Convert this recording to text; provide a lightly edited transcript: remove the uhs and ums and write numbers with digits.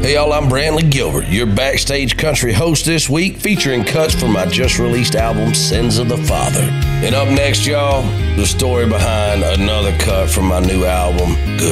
Hey y'all, I'm Brantley Gilbert, your backstage country host this week, featuring cuts from my just released album, Sins of the Father. And up next, y'all, the story behind another cut from my new album, Good